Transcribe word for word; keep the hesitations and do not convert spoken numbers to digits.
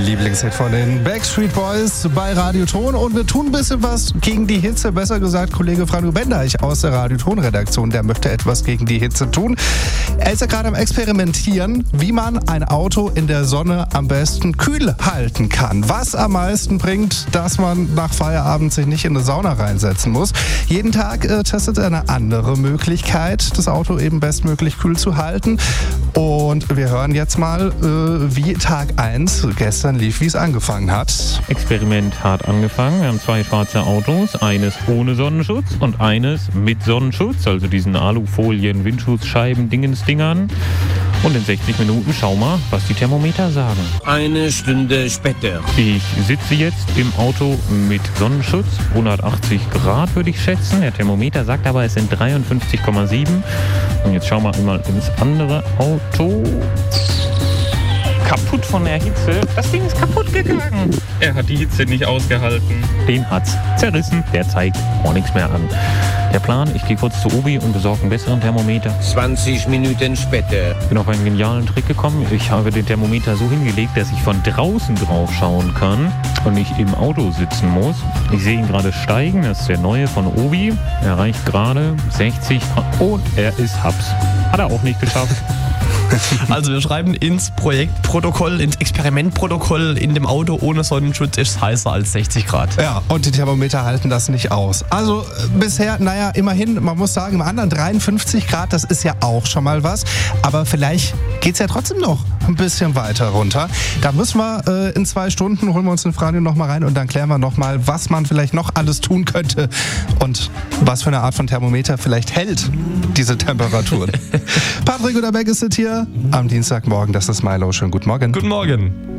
Lieblingshit von den Backstreet Boys bei Radioton. Und wir tun ein bisschen was gegen die Hitze. Besser gesagt, Kollege Franjo Bendeich aus der Radioton-Redaktion, der möchte etwas gegen die Hitze tun. Er ist ja gerade am Experimentieren, wie man ein Auto in der Sonne am besten kühl halten kann. Was am meisten bringt, dass man nach Feierabend sich nicht in eine Sauna reinsetzen muss. Jeden Tag äh, testet er eine andere Möglichkeit, das Auto eben bestmöglich kühl zu halten. Und wir hören jetzt mal, äh, wie Tag eins gestern lief, wie es angefangen hat. Experiment hart angefangen. Wir haben zwei schwarze Autos, eines ohne Sonnenschutz und eines mit Sonnenschutz, also diesen Alufolien, Windschutzscheiben, Dingensdingern. Und in sechzig Minuten schau mal, was die Thermometer sagen. Eine Stunde später. Ich sitze jetzt im Auto mit Sonnenschutz, hundertachtzig Grad würde ich schätzen. Der Thermometer sagt aber, es sind dreiundfünfzig Komma sieben. Und jetzt schauen wir einmal ins andere Auto. Kaputt von der Hitze. Das Ding ist kaputt gegangen. Er hat die Hitze nicht ausgehalten. Den hat's zerrissen. Der zeigt auch nichts mehr an. Der Plan, ich gehe kurz zu Obi und besorge einen besseren Thermometer. zwanzig Minuten später. Ich bin auf einen genialen Trick gekommen. Ich habe den Thermometer so hingelegt, dass ich von draußen drauf schauen kann und nicht im Auto sitzen muss. Ich sehe ihn gerade steigen. Das ist der neue von Obi. Er erreicht gerade sechzig Grad und er ist Haps. Hat er auch nicht geschafft. Also wir schreiben ins Projektprotokoll, ins Experimentprotokoll, in dem Auto ohne Sonnenschutz ist es heißer als sechzig Grad. Ja, und die Thermometer halten das nicht aus. Also äh, bisher, naja, immerhin, man muss sagen, im anderen dreiundfünfzig Grad, das ist ja auch schon mal was. Aber vielleicht geht es ja trotzdem noch ein bisschen weiter runter. Da müssen wir äh, in zwei Stunden, holen wir uns den Franjo noch mal rein und dann klären wir noch mal, was man vielleicht noch alles tun könnte und was für eine Art von Thermometer vielleicht hält diese Temperaturen. Patrick Uderbeck ist hier am Dienstagmorgen. Das ist Milo. Schönen guten Morgen. Guten Morgen.